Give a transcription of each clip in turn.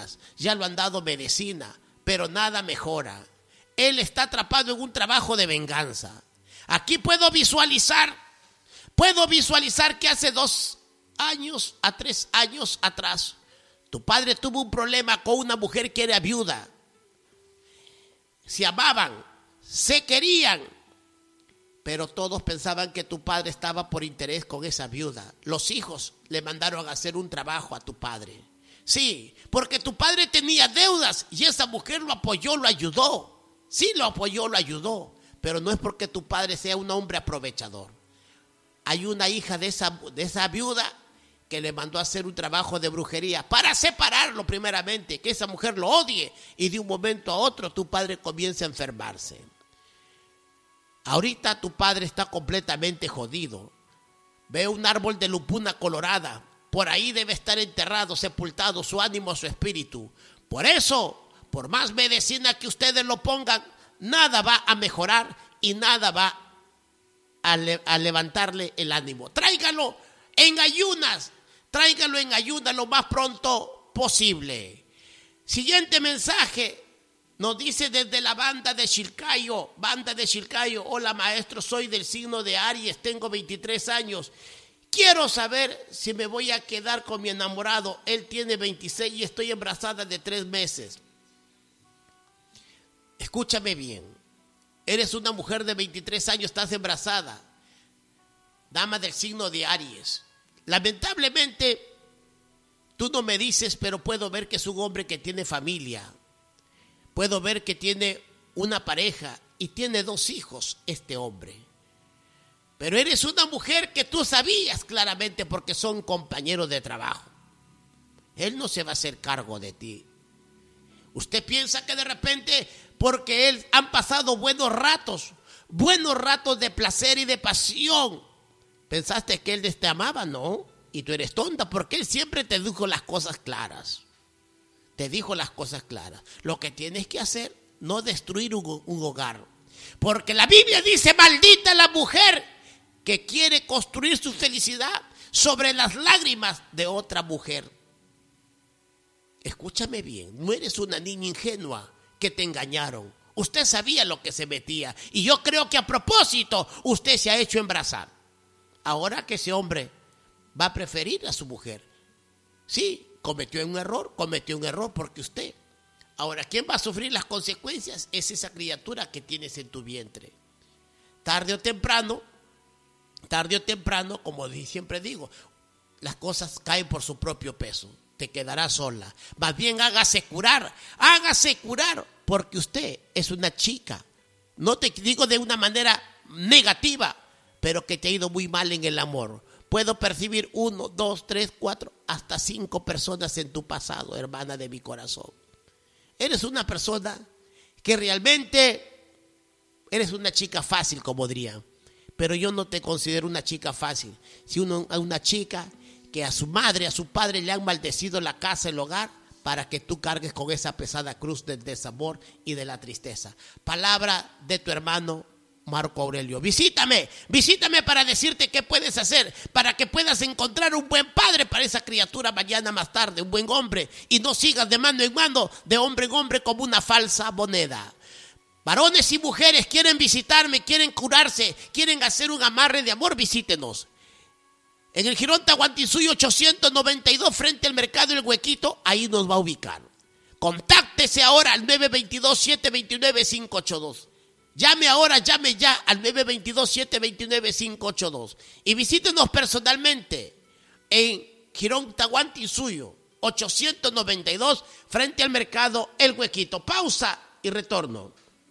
ayunas, ya lo han dado medicina, pero nada mejora. Él está atrapado en un trabajo de venganza. Aquí puedo visualizar que hace 2 años a 3 años atrás, tu padre tuvo un problema con una mujer que era viuda. Se amaban, se querían, pero todos pensaban que tu padre estaba por interés con esa viuda. Los hijos le mandaron a hacer un trabajo a tu padre. Sí, porque tu padre tenía deudas y esa mujer lo apoyó, lo ayudó. Sí, lo apoyó, lo ayudó, pero no es porque tu padre sea un hombre aprovechador. Hay una hija de esa viuda que le mandó a hacer un trabajo de brujería para separarlo primeramente, que esa mujer lo odie, y de un momento a otro tu padre comienza a enfermarse. Ahorita tu padre está completamente jodido. Ve un árbol de lupuna colorada, por ahí debe estar enterrado, sepultado su ánimo, su espíritu. Por eso, por más medicina que ustedes lo pongan, nada va a mejorar y nada va a levantarle el ánimo. Tráigalo en ayunas lo más pronto posible. Siguiente mensaje nos dice desde la banda de Chilcayo. Hola maestro, soy del signo de Aries, tengo 23 años. Quiero saber si me voy a quedar con mi enamorado. Él tiene 26 y estoy embarazada de 3 meses. Escúchame bien. Eres una mujer de 23 años, estás embarazada. Dama del signo de Aries. Lamentablemente, tú no me dices, pero puedo ver que es un hombre que tiene familia. Puedo ver que tiene una pareja y tiene 2 hijos este hombre. Pero eres una mujer que tú sabías claramente porque son compañeros de trabajo. Él no se va a hacer cargo de ti. Usted piensa que de repente, porque él han pasado buenos ratos de placer y de pasión, pensaste que él te amaba, ¿no? Y tú eres tonta porque él siempre te dijo las cosas claras. Lo que tienes que hacer, no destruir un hogar. Porque la Biblia dice, maldita la mujer que quiere construir su felicidad sobre las lágrimas de otra mujer. Escúchame bien, no eres una niña ingenua que te engañaron. Usted sabía lo que se metía y yo creo que a propósito usted se ha hecho embarazar. Ahora que ese hombre va a preferir a su mujer. Sí, cometió un error porque usted. Ahora, ¿quién va a sufrir las consecuencias? Es esa criatura que tienes en tu vientre. Tarde o temprano, como siempre digo, las cosas caen por su propio peso. Te quedarás sola. Más bien hágase curar, porque usted es una chica. No te digo de una manera negativa, pero que te ha ido muy mal en el amor. Puedo percibir 1, 2, 3, 4, hasta 5 personas en tu pasado, hermana de mi corazón. Eres una persona que realmente eres una chica fácil, como diría. Pero yo no te considero una chica fácil. Si una chica que a su madre, a su padre le han maldecido la casa, el hogar, para que tú cargues con esa pesada cruz del desamor y de la tristeza. Palabra de tu hermano Marco Aurelio. Visítame para decirte qué puedes hacer, para que puedas encontrar un buen padre para esa criatura mañana más tarde, un buen hombre, y no sigas de mano en mano, de hombre en hombre como una falsa moneda. Varones y mujeres quieren visitarme, quieren curarse, quieren hacer un amarre de amor, visítenos. En el Jirón Tahuantinsuyo 892, frente al mercado El Huequito, ahí nos va a ubicar. Contáctese ahora al 922-729-582. Llame ya al 922-729-582. Y visítenos personalmente en Jirón Tahuantinsuyo 892, frente al mercado El Huequito. Pausa y retorno.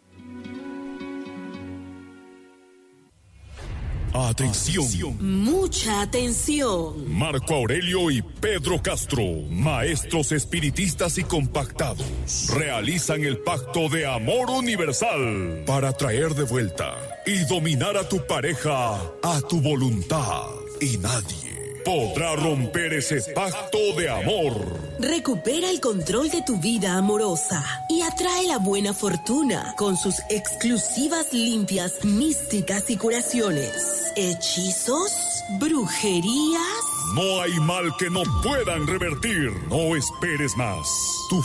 Atención. Mucha atención. Marco Aurelio y Pedro Castro, maestros espiritistas y compactados, realizan el pacto de amor universal para traer de vuelta y dominar a tu pareja a tu voluntad. Y nadie podrá romper ese pacto de amor. Recupera el control de tu vida amorosa y atrae la buena fortuna con sus exclusivas limpias místicas y curaciones. ¿Hechizos? ¿Brujerías? No hay mal que no puedan revertir. No esperes más. Tu